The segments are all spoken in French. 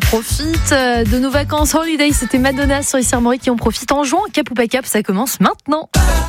profite de nos vacances holiday. C'était Madonna sur Ici Armorique qui en profite en jouant. Cap ou pas cap, ça commence maintenant.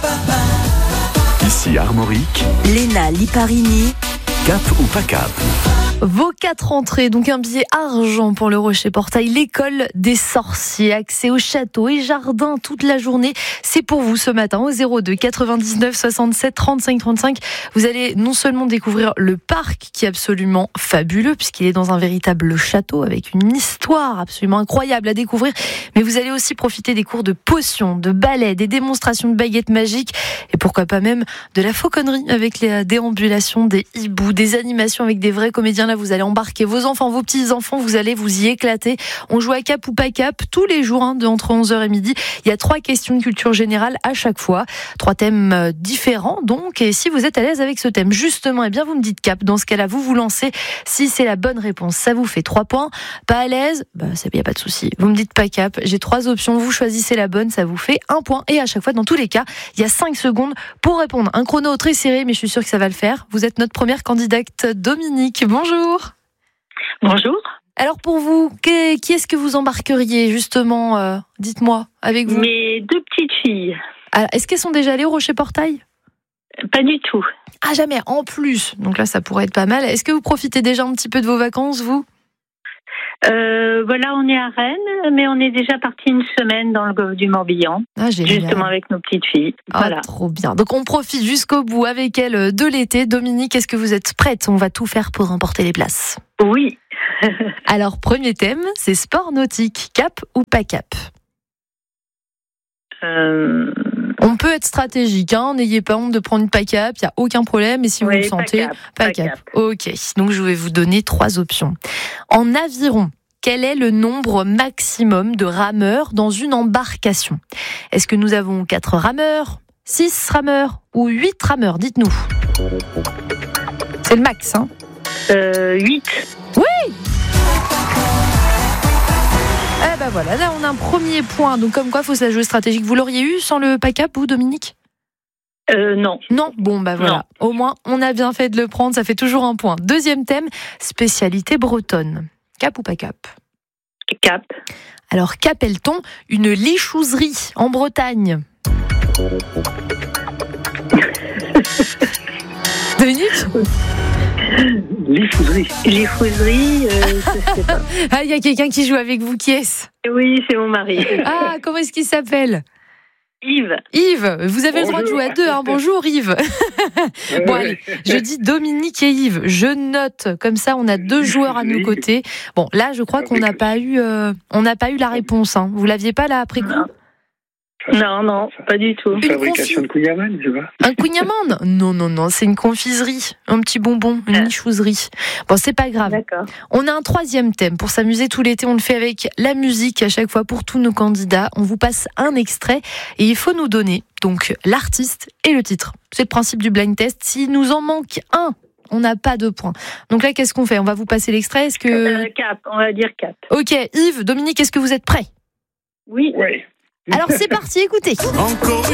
Ici Armorique, Léna Liparini. cap ou pas cap? Vos 4 entrées, donc un billet argent pour le Rocher Portail, l'école des sorciers, accès au château et jardin toute la journée. C'est pour vous ce matin au 02 99 67 35 35. Vous allez non seulement découvrir le parc qui est absolument fabuleux puisqu'il est dans un véritable château avec une histoire absolument incroyable à découvrir, mais vous allez aussi profiter des cours de potions, de ballet, des démonstrations de baguettes magiques et pourquoi pas même de la fauconnerie avec les déambulations des hiboux, des animations avec des vrais comédiens. Là, vous allez embarquer vos enfants, vos petits-enfants, vous allez vous y éclater. On joue à cap ou pas cap tous les jours, entre 11h et midi. Il y a 3 questions de culture générale à chaque fois. 3 thèmes différents, donc. Et si vous êtes à l'aise avec ce thème, justement, eh bien, vous me dites cap. Dans ce cas-là, vous vous lancez. Si c'est la bonne réponse, ça vous fait 3 points. Pas à l'aise, il n'y a pas de souci. Vous me dites pas cap. J'ai 3 options. Vous choisissez la bonne, ça vous fait 1 point. Et à chaque fois, dans tous les cas, il y a 5 secondes pour répondre. Un chrono très serré, mais je suis sûre que ça va le faire. Vous êtes notre première candidate, Dominique. Bonjour. Bonjour. Alors pour vous, qui est-ce que vous embarqueriez justement, dites-moi, avec vous? Mes 2 petites filles. Alors, est-ce qu'elles sont déjà allées au Rocher Portail? Pas du tout. Ah jamais, en plus. Donc là, ça pourrait être pas mal. Est-ce que vous profitez déjà un petit peu de vos vacances, vous? Voilà, on est à Rennes, mais on est déjà parti une semaine dans le golfe du Morbihan. Ah, génial. Justement avec nos petites filles. Voilà. Ah, trop bien. Donc on profite jusqu'au bout avec elles de l'été. Dominique, est-ce que vous êtes prête? On va tout faire pour remporter les places. Oui. Alors, premier thème, c'est sport nautique. Cap ou pas cap? On peut être stratégique, n'ayez pas honte de prendre une pas cap, il n'y a aucun problème. Et si vous le sentez, pas cap. Ok, donc je vais vous donner 3 options. En aviron, quel est le nombre maximum de rameurs dans une embarcation? Est-ce que nous avons 4 rameurs, 6 rameurs ou 8 rameurs? Dites-nous. C'est le max, 8. Oui! Eh ben voilà, là on a un premier point. Donc comme quoi, il faut se la jouer stratégique. Vous l'auriez eu sans le pas cap, vous, Dominique? Non. Non, bon voilà. Non. Au moins, on a bien fait de le prendre, ça fait toujours 1 point. Deuxième thème, spécialité bretonne. Cap ou pas cap? Cap. Alors, qu'appelle-t-on une lichouserie en Bretagne? Dominique? Les fouseries, je sais pas. Ah, il y a quelqu'un qui joue avec vous, qui est-ce? Oui, c'est mon mari. Ah, comment est-ce qu'il s'appelle? Yves. Yves, vous avez le droit de jouer à 2, Bonjour Yves. Bon allez, je dis Dominique et Yves. Je note, comme ça on a 2 joueurs à nos côtés. Bon, là je crois qu'on n'a pas eu la réponse. Vous l'aviez pas là après coup? Non, pas du tout. Une fabrication de kouign-amann, tu vois. Un kouign-amann? Non, c'est une confiserie, un petit bonbon, une lichouserie. Bon, c'est pas grave. D'accord. On a un 3e thème. Pour s'amuser tout l'été, on le fait avec la musique à chaque fois pour tous nos candidats. On vous passe un extrait et il faut nous donner donc l'artiste et le titre. C'est le principe du blind test. S'il nous en manque un, on n'a pas de points. Donc là, qu'est-ce qu'on fait? On va vous passer l'extrait. Est-ce que... Cap, on va dire cap. Ok, Yves, Dominique, est-ce que vous êtes prêts? Oui. Ouais. Alors c'est parti, écoutez. Encore